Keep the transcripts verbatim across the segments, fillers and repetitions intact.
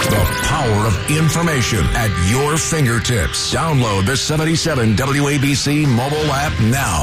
The power of information at your fingertips. Download the seventy-seven W A B C mobile app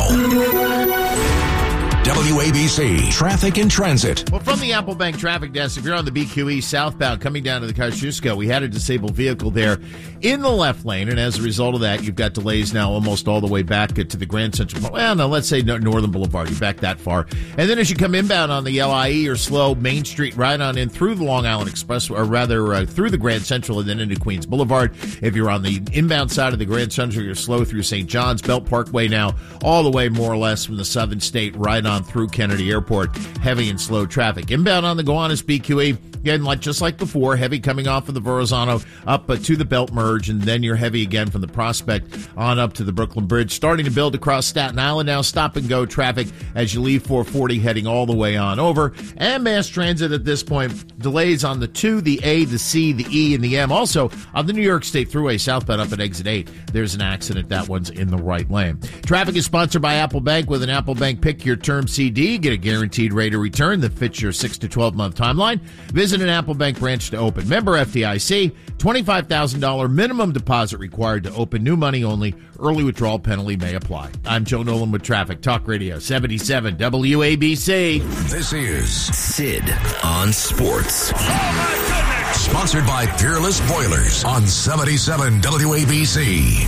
now. W A B C Traffic and Transit. Well, from the Apple Bank traffic desk, if you're on the B Q E southbound coming down to the Kosciuszko, we had a disabled vehicle there in the left lane, and as a result of that, you've got delays now almost all the way back to the Grand Central. Well, no, let's say Northern Boulevard. You're back that far. And then as you come inbound on the L I E, you're slow. Main Street right on in through the Long Island Express, or rather uh, through the Grand Central and then into Queens Boulevard. If you're on the inbound side of the Grand Central, you're slow through Saint John's. Belt Parkway now all the way more or less from the Southern State right on through Kennedy Airport. Heavy and slow traffic. Inbound on the Gowanus B Q E, again, like just like before, heavy coming off of the Verrazano up uh, to the Belt Merge, and then you're heavy again from the Prospect on up to the Brooklyn Bridge. Starting to build across Staten Island now. Stop and go traffic as you leave four forty heading all the way on over. And mass transit at this point. Delays on the two, the A, the C, the E, and the M. Also on the New York State Thruway southbound up at exit eight. There's an accident. That one's in the right lane. Traffic is sponsored by Apple Bank. With an Apple Bank Pick Your Term C D, get a guaranteed rate of return that fits your six to twelve month timeline. Visit an Apple Bank branch to open. Member F D I C, twenty-five thousand dollars minimum deposit required to open. New money only. Early withdrawal penalty may apply. I'm Joe Nolan with Traffic Talk Radio seventy-seven W A B C. This is Sid on Sports. Oh my goodness! Sponsored by Peerless Boilers on seventy-seven W A B C.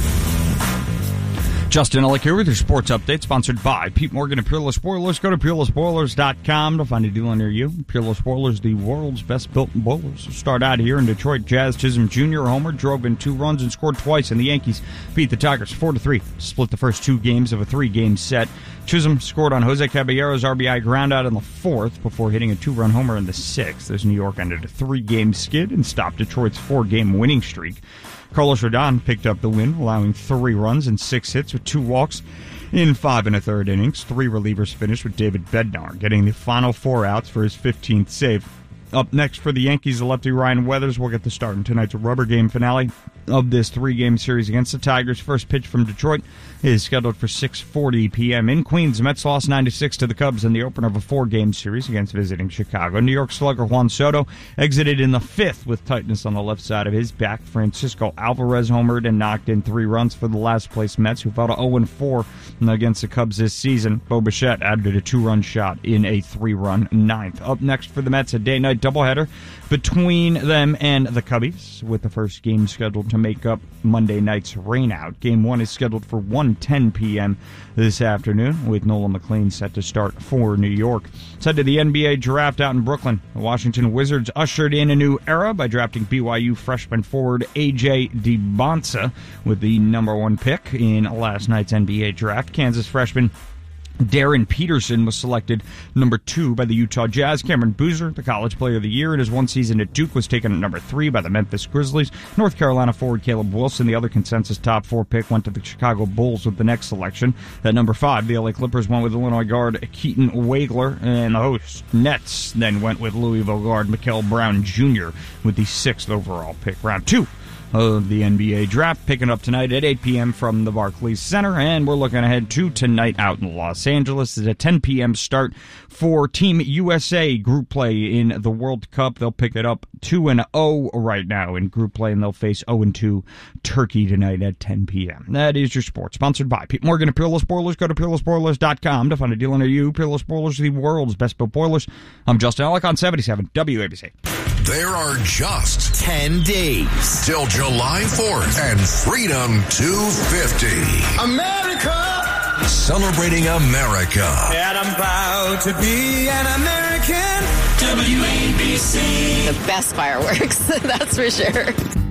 Justin Ellick here with your sports update, sponsored by Pete Morgan and Peerless Boilers. Go to peerless boilers dot com to find a dealer near you. Peerless Boilers, the world's best-built boilers. Start out here in Detroit. Jazz Chisholm Junior homer, drove in two runs and scored twice, and the Yankees beat the Tigers four to three. Split the first two games of a three-game set. Chisholm scored on Jose Caballero's R B I groundout in the fourth before hitting a two-run homer in the sixth, as New York ended a three-game skid and stopped Detroit's four-game winning streak. Carlos Rodon picked up the win, allowing three runs and six hits with two walks in five and a third innings. Three relievers finished, with David Bednar getting the final four outs for his fifteenth save. Up next for the Yankees, the lefty Ryan Weathers will get the start in tonight's rubber game finale of this three-game series against the Tigers. First pitch from Detroit is scheduled for six forty p.m. in Queens. The Mets lost nine to six to the Cubs in the opener of a four-game series against visiting Chicago. New York slugger Juan Soto exited in the fifth with tightness on the left side of his back. Francisco Alvarez homered and knocked in three runs for the last-place Mets, who fell to oh and four against the Cubs this season. Bo Bichette added a two-run shot in a three-run ninth. Up next for the Mets, a day-night doubleheader between them and the Cubbies, with the first game scheduled to make up Monday night's rainout. Game one is scheduled for one ten p.m. this afternoon, with Nolan McLean set to start for New York. Let's head to the N B A draft out in Brooklyn. The Washington Wizards ushered in a new era by drafting B Y U freshman forward A J DiBonsa with the number one pick in last night's N B A draft. Kansas freshman Darren Peterson was selected number two by the Utah Jazz. Cameron Boozer, the College Player of the Year in his one season at Duke, was taken at number three by the Memphis Grizzlies. North Carolina forward Caleb Wilson, the other consensus top four pick, went to the Chicago Bulls with the next selection. At number five, the L A Clippers went with Illinois guard Keaton Wagler, and the host Nets then went with Louisville guard Mikal Brown Junior with the sixth overall pick. Round two of the N B A draft picking up tonight at eight p.m. from the Barclays Center, and we're looking ahead to tonight out in Los Angeles. It's a ten p.m. start for Team U S A group play in the World Cup. They'll pick it up two and oh right now in group play, and they'll face oh and two Turkey tonight at ten p.m. That is your sports, sponsored by Pete Morgan and Peerless Boilers. Go to peerless boilers dot com to find a dealer near you. Peerless Boilers, the world's best built boilers. I'm Justin Ellick on seventy-seven W A B C. There are just ten days till July fourth and Freedom two fifty. America! Celebrating America. And I'm proud to be an American. W A B C. The best fireworks, that's for sure.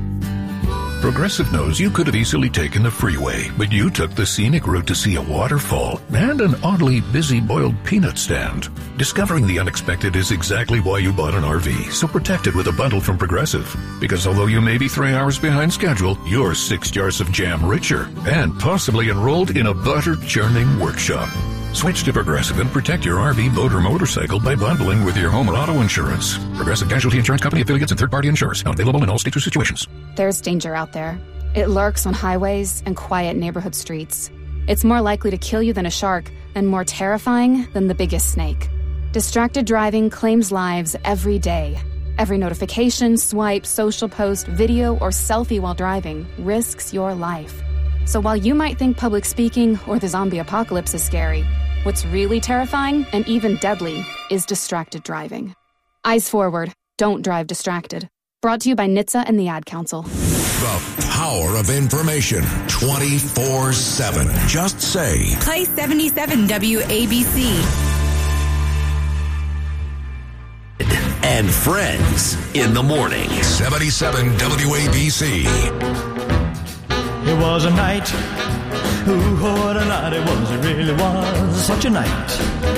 Progressive knows you could have easily taken the freeway, but you took the scenic route to see a waterfall and an oddly busy boiled peanut stand. Discovering the unexpected is exactly why you bought an R V, so protect it with a bundle from Progressive. Because although you may be three hours behind schedule, you're six jars of jam richer and possibly enrolled in a butter-churning workshop. Switch to Progressive and protect your R V, boat, or motorcycle by bundling with your home or auto insurance. Progressive Casualty Insurance Company, affiliates, and third-party insurers. Not available in all states or situations. There's danger out there. It lurks on highways and quiet neighborhood streets. It's more likely to kill you than a shark and more terrifying than the biggest snake. Distracted driving claims lives every day. Every notification, swipe, social post, video, or selfie while driving risks your life. So while you might think public speaking or the zombie apocalypse is scary, what's really terrifying and even deadly is distracted driving. Eyes forward. Don't drive distracted. Brought to you by N H T S A and the Ad Council. The power of information twenty-four seven. Just say Play seventy-seven W A B C. And friends in the morning. seventy-seven W A B C. It was a night. Ooh, what a night it was. It really was such a night.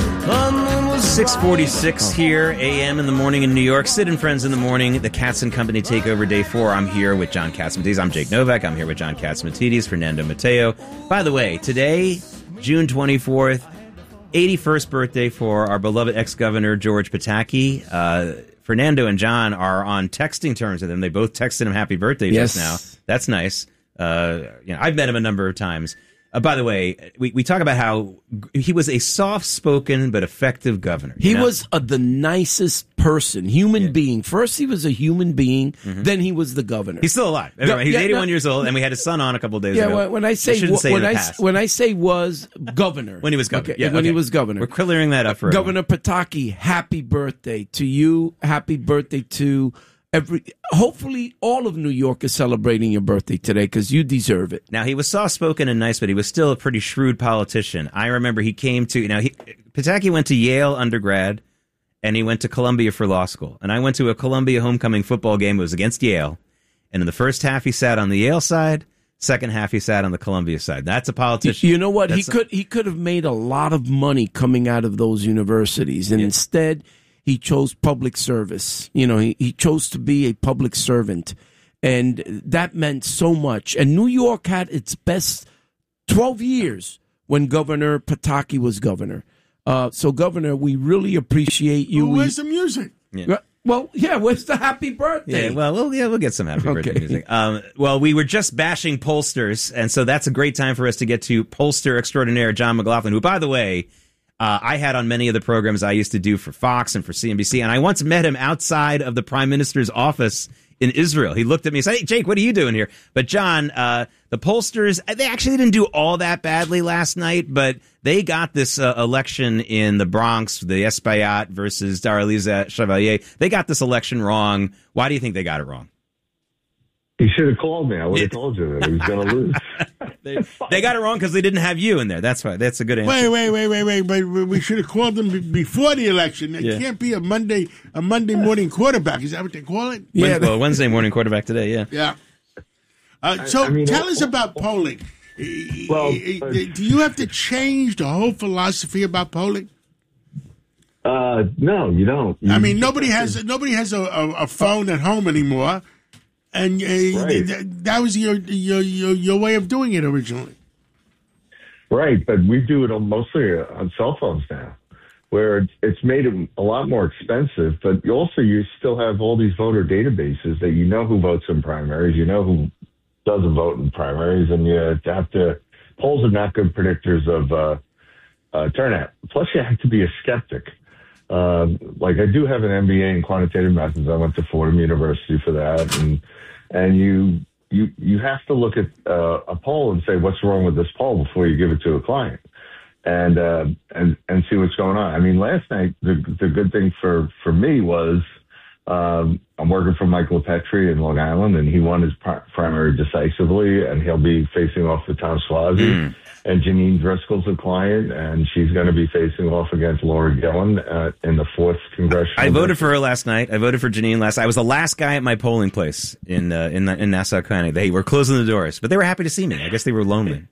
six forty-six here, A M in the morning in New York. Sid and Friends in the morning. The Katz and Company Takeover Day four. I'm here with John Catsimatidis. I'm Jake Novak. I'm here with John Catsimatidis, Fernando Mateo. By the way, today, June twenty-fourth, eighty-first birthday for our beloved ex-governor, George Pataki. Uh, Fernando and John are on texting terms with him. They both texted him happy birthday yes. just now. That's nice. Uh, you know, I've met him a number of times. Uh, by the way, we, we talk about how he was a soft-spoken but effective governor. He know? was uh, the nicest person, human yeah. being. First, he was a human being. Mm-hmm. Then he was the governor. He's still alive. He's yeah, eighty-one no, years old, and we had his son on a couple of days yeah, ago. Yeah, when I say, w- say when I when I say was governor, when he was governor, okay, yeah, when okay. he was governor, we're clearing that up for Governor everyone. Pataki. Happy birthday to you. Happy birthday to. Every, hopefully, all of New York is celebrating your birthday today because you deserve it. Now, he was soft-spoken and nice, but he was still a pretty shrewd politician. I remember he came to, you know, he, Pataki went to Yale undergrad, and he went to Columbia for law school. And I went to a Columbia homecoming football game. It was against Yale. And in the first half, he sat on the Yale side. Second half, he sat on the Columbia side. That's a politician. You know what? That's he could he could have made a lot of money coming out of those universities, and yeah. instead he chose public service. You know, he, he chose to be a public servant, and that meant so much. And New York had its best twelve years when Governor Pataki was governor. Uh, so, Governor, we really appreciate you. Well, where's we, the music? Yeah. Well, yeah, where's the happy birthday? Yeah, well, we'll, yeah, we'll get some happy birthday okay. music. Um, well, we were just bashing pollsters, and so that's a great time for us to get to pollster extraordinaire John McLaughlin, who, by the way, Uh, I had on many of the programs I used to do for Fox and for C N B C, and I once met him outside of the Prime Minister's office in Israel. He looked at me and said, "Hey, Jake, what are you doing here?" But John, uh, the pollsters, they actually didn't do all that badly last night, but they got this uh, election in the Bronx, the Espaillat versus Daraliza Chevalier. They got this election wrong. Why do you think they got it wrong? He should have called me. I would have told you that he was going to lose. they, they got it wrong because they didn't have you in there. That's why. That's a good answer. Wait, wait, wait, wait, wait. But we should have called them before the election. It yeah. can't be a Monday, a Monday morning quarterback. Is that what they call it? Yeah. Wednesday, well, Wednesday morning quarterback today. Yeah. Yeah. Uh, so I mean, tell us about polling. Well, uh, do you have to change the whole philosophy about polling? Uh, no, you don't. You, I mean, nobody has nobody has a, a, a phone at home anymore. And uh, right. th- that was your, your your your way of doing it originally. Right, but we do it mostly on cell phones now, where it's, it's made it a lot more expensive, but you also you still have all these voter databases that you know who votes in primaries, you know who doesn't vote in primaries, and you have to, polls are not good predictors of uh, uh, turnout. Plus, you have to be a skeptic. Uh, like I do have an M B A in quantitative methods. I went to Fordham University for that, and and you you you have to look at uh, a poll and say what's wrong with this poll before you give it to a client, and uh, and and see what's going on. I mean, last night the the good thing for for me was um, I'm working for Michael Petrie in Long Island, and he won his pri- primary decisively, and he'll be facing off with Tom Suozzi. Mm. And Janine Driscoll's a client, and she's going to be facing off against Laura Gillen uh, in the fourth congressional. I voted for her last night. I voted for Janine last night. I was the last guy at my polling place in uh, in, in Nassau County. They were closing the doors, but they were happy to see me. I guess they were lonely.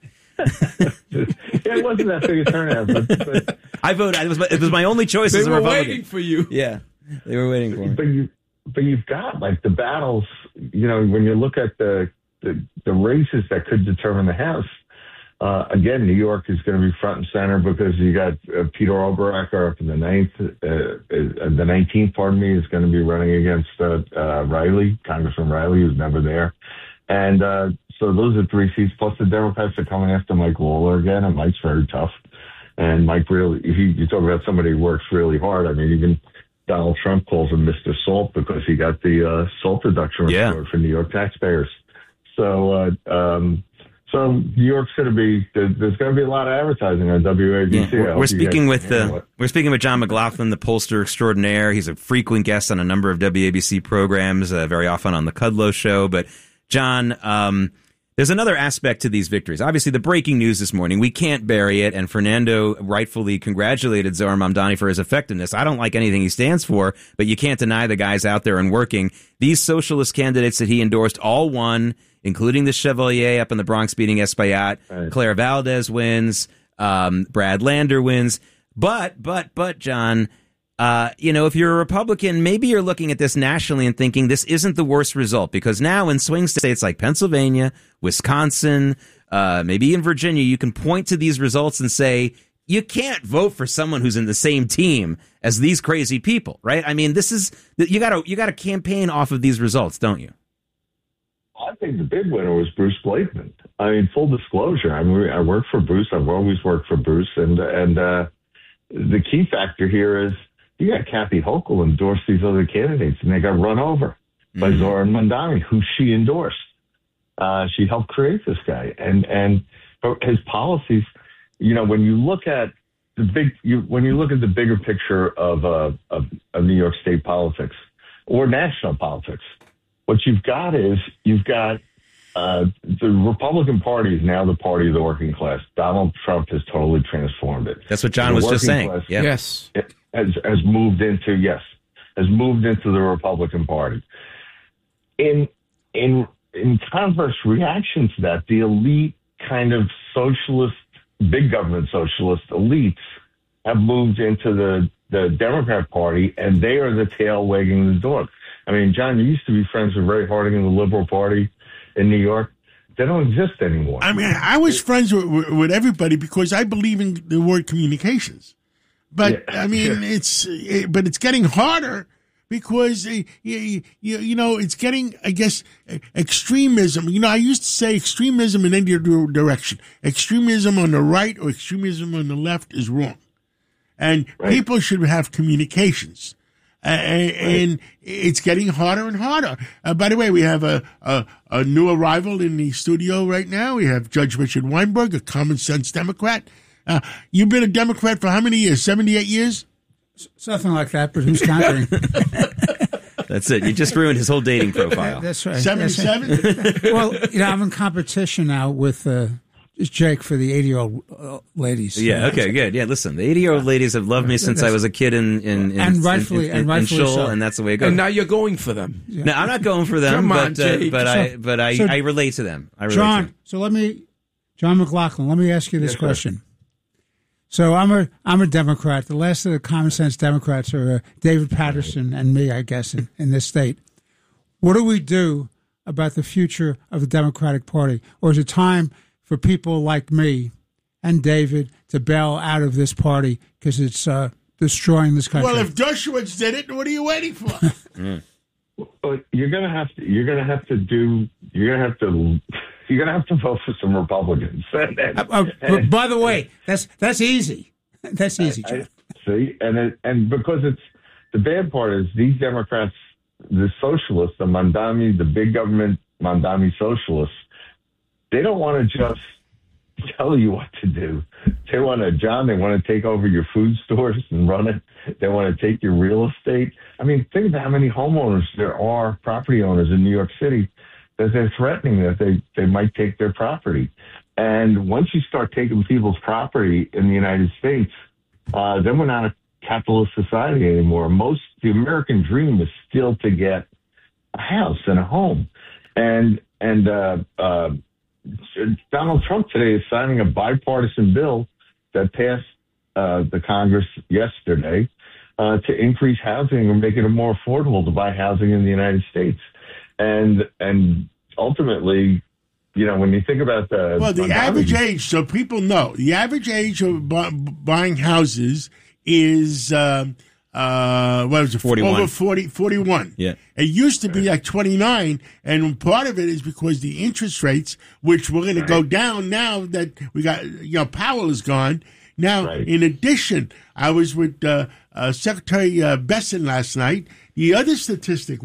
It wasn't that big a turnout, but, but I voted. It was my, it was my only choice they as a were Republican. waiting for you. Yeah, they were waiting for me. But you, but you've got like the battles. You know, when you look at the the, the races that could determine the House. Uh, again, New York is going to be front and center because you got uh, Peter Oberacker up in the ninth. Uh, uh, the nineteenth, pardon me, is going to be running against uh, uh, Riley, Congressman Riley, who's never there. And uh, so those are three seats. Plus the Democrats are coming after Mike Lawler again, and Mike's very tough. And Mike really, he, you talk about somebody who works really hard. I mean, even Donald Trump calls him Mister Salt because he got the uh, salt deduction Yeah. restored for New York taxpayers. So, uh, um, so New York's going to be there, there's going to be a lot of advertising on W A B C. Yeah. I We're, hope we're you speaking guys with can handle uh, it. we're speaking with John McLaughlin, the pollster extraordinaire. He's a frequent guest on a number of W A B C programs, uh, very often on the Kudlow Show. But John, um, there's another aspect to these victories. Obviously, the breaking news this morning, we can't bury it, and Fernando rightfully congratulated Zohar Mamdani for his effectiveness. I don't like anything he stands for, but you can't deny the guy's out there and working. These socialist candidates that he endorsed all won, including the Chevalier up in the Bronx beating Espaillat. Right. Claire Valdez wins. Um, Brad Lander wins. But, but, but, John... Uh, you know, if you're a Republican, maybe you're looking at this nationally and thinking this isn't the worst result, because now in swing states like Pennsylvania, Wisconsin, uh, maybe in Virginia, you can point to these results and say, you can't vote for someone who's in the same team as these crazy people, right? I mean, this is, you gotta, you gotta campaign off of these results, don't you? I think the big winner was Bruce Blakeman. I mean, full disclosure, I mean, I work for Bruce. I've always worked for Bruce, and and uh, the key factor here is, you got Kathy Hochul endorse these other candidates, and they got run over by Mm-hmm. Zohar Mamdani, who she endorsed. Uh, she helped create this guy, and and his policies. You know, when you look at the big, you, when you look at the bigger picture of, uh, of of New York State politics or national politics, what you've got is you've got uh, the Republican Party is now the party of the working class. Donald Trump has totally transformed it. That's what John The was just working saying. class- Yeah. Yes. has has moved into yes has moved into the Republican Party. In in in converse reaction to that, the elite kind of socialist, big government socialist elites have moved into the the Democrat Party, and they are the tail wagging the dog. I mean, John, you used to be friends with Ray Harding in the Liberal Party in New York. They don't exist anymore. I mean, I was friends with, with, with everybody because I believe in the word communications. But Yeah. I mean, it's it, but it's getting harder because uh, you, you you know it's getting, I guess, extremism. You know, I used to say extremism in any direction. Extremism on the right or extremism on the left is wrong, and Right. people should have communications. Uh, and it's getting harder and harder. Uh, by the way, we have a, a a new arrival in the studio right now. We have Judge Richard Weinberg, a common sense Democrat. Uh, you've been a Democrat for how many years? seventy-eight years? Something like that, but who's counting? That's it. You just ruined his whole dating profile. That's right. seventy-seven? That's right. Well, you know, I'm in competition now with uh, Jake for the eighty-year-old uh, ladies. Yeah. Okay. Good. Yeah. Listen, the eighty-year-old ladies have loved me since I was a kid in in, in And rightfully- in, in, and rightfully in Shul, so. and that's the way it goes. And now you're going for them. No, I'm not going for them, Come on, but uh, Jake. but I So- but I, so- I relate to them. I relate to John, them. so let me, John McLaughlin, let me ask you this Yes, sir. question. So I'm a I'm a Democrat. The last of the common sense Democrats are uh, David Patterson and me, I guess, in, in this state. What do we do about the future of the Democratic Party? Or is it time for people like me and David to bail out of this party because it's uh, destroying this country? Well, if Dershowitz did it, what are you waiting for? Mm. But you're gonna have to. You're gonna have to do. You're gonna have to. You're gonna have to vote for some Republicans. And, and, Uh, uh, but by the way, that's that's easy. That's easy, I- John. see, and it, and because it's the bad part is these Democrats, the socialists, the Mamdani, the big government Mamdani socialists, they don't want to just tell you what to do. They want to, John. They want to take over your food stores and run it. They want to take your real estate. I mean, think about how many homeowners there are, property owners in New York City, that they're threatening that they, they might take their property. And once you start taking people's property in the United States, uh, then we're not a capitalist society anymore. Most, the American dream is still to get a house and a home. And, and, uh, uh, Donald Trump today is signing a bipartisan bill that passed, uh, the Congress yesterday, uh, to increase housing and make it more affordable to buy housing in the United States. And, and ultimately, you know, when you think about the Well, the Mamdani- average age, so people know, the average age of bu- buying houses is, um, uh, what was it? forty-one. Over forty, forty-one. Yeah. It used to be like twenty-nine, and part of it is because the interest rates, which we're going to go down now that we got, you know, Powell is gone, Now, Right. in addition, I was with uh, uh, Secretary uh, Besson last night. The other statistic